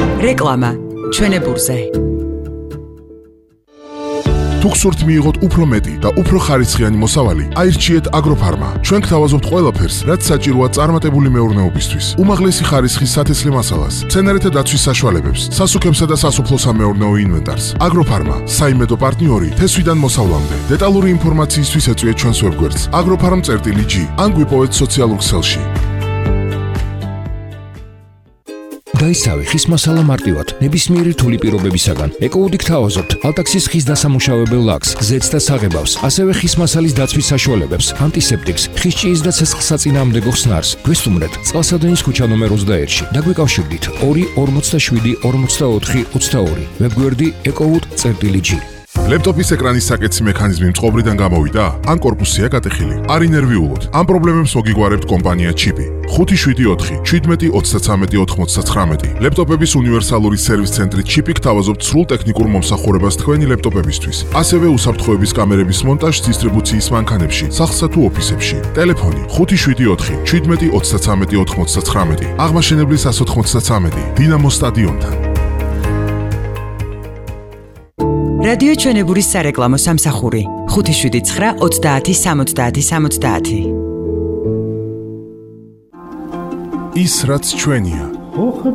რეკლამა ჩვენებურზე. თუ გსურთ მიიღოთ უფრო მეტი და უფრო ხარისხიანი მოსავალი, აირჩიეთ აგროფარმა. ჩვენ გთავაზობთ ყველაფერს, რაც საჭიროა წარმატებული მეურნეობისთვის. უმაღლესი ხარისხის სათესლე მასალას, მცენარეთა დაცვის საშუალებებს, სასუქებსა და სასოფლო-სამეურნეო ინვენტარს. აგროფარმა, საიმედო პარტნიორი თესვიდან მოსავლამდე. დეტალური ინფორმაციისთვის ეწვიეთ ჩვენს ვებგვერდს agropharm.g ან გვიპოვეთ სოციალურ ქსელში. დაისავი ხის მასალა მარტივად, ნებისმიერი რთული პირობებისაგან. ეკოუდი გთავაზობთ ალტაქსის ხის დასამუშავებელ ლაქს, ზეთს და საღებავს, ასევე ხის მასალის დაცვის საშუალებებს, ანტისეპტიკს, ხის ჭიის და ცეცხლსაწინააღმდეგო ხსნარს. გვესტუმრეთ წყალსადენის ქუჩა ნომერ 21-ში და გვიკავშირდით 2 47 44 22. ვებგვერდი ecowood.g. ლეპტოპის ეკრანის საკეთსი მექანიზმი მწყობრიდან გამოვიდა? ან კორპუსია გატეხილი? არ ინერვიულოთ. ამ პრობლემებს მოგიგგვარებთ კომპანია ჩიპი. 574 17 33 99. ლეპტოპების უნივერსალური სერვის ცენტრი ჩიპი გთავაზობთ სრულ ტექნიკურ მომსახურებას თქვენი ლეპტოპებისთვის. ასევე უსაფრთხოების კამერების მონტაჟს დისტრიბუციის მანქანებში, სახლსა თუ ოფისებში. ტელეფონი 574 17 33 99. აღმაშენებლის 193 დინამო სტადიონთან. რადიო ჩვენებურის სარეკლამო სამსახური 579 30 70 70. ის რაც ჩვენია.